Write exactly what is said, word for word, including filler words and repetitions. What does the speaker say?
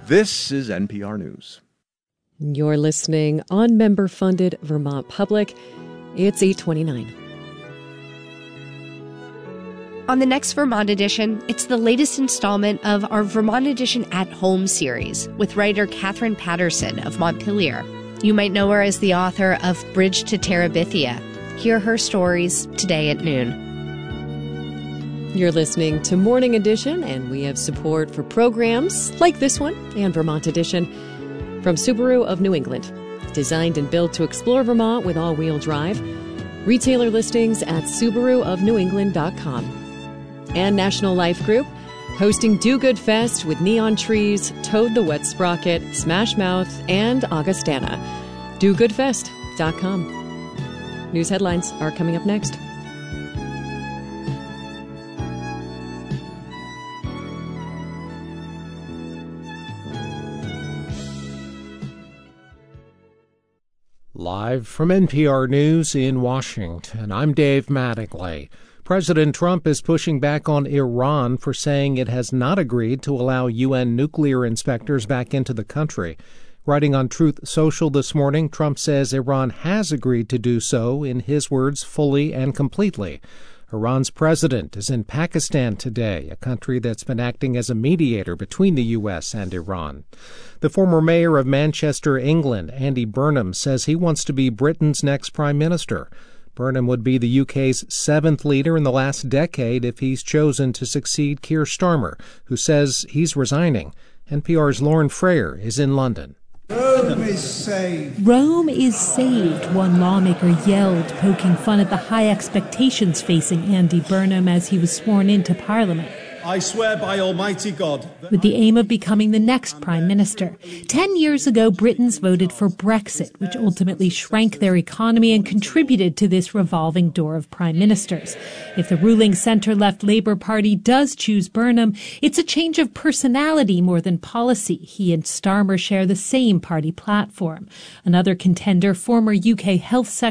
This is N P R News. You're listening on member-funded Vermont Public. It's eight twenty-nine. On the next Vermont Edition, it's the latest installment of our Vermont Edition at Home series with writer Katherine Patterson of Montpelier. You might know her as the author of Bridge to Terabithia. Hear her stories today at noon. You're listening to Morning Edition, and we have support for programs like this one and Vermont Edition from Subaru of New England. Designed and built to explore Vermont with all-wheel drive. Retailer listings at subaru of new england dot com. And National Life Group, hosting Do Good Fest with Neon Trees, Toad the Wet Sprocket, Smash Mouth, and Augustana. do good fest dot com. News headlines are coming up next. Live from N P R News in Washington, I'm Dave Mattingly. President Trump is pushing back on Iran for saying it has not agreed to allow U N nuclear inspectors back into the country. Writing on Truth Social this morning, Trump says Iran has agreed to do so, in his words, fully and completely. Iran's president is in Pakistan today, a country that's been acting as a mediator between the U S and Iran. The former mayor of Manchester, England, Andy Burnham, says he wants to be Britain's next prime minister. Burnham would be the U K's seventh leader in the last decade if he's chosen to succeed Keir Starmer, who says he's resigning. N P R's Lauren Frayer is in London. Rome is saved. Rome is saved, one lawmaker yelled, poking fun at the high expectations facing Andy Burnham as he was sworn into Parliament. I swear by Almighty God. With the aim of becoming the next Prime Minister. Ten years ago, Britons voted for Brexit, which ultimately shrank their economy and contributed to this revolving door of Prime Ministers. If the ruling centre-left Labour Party does choose Burnham, it's a change of personality more than policy. He and Starmer share the same party platform. Another contender, former U K Health Secretary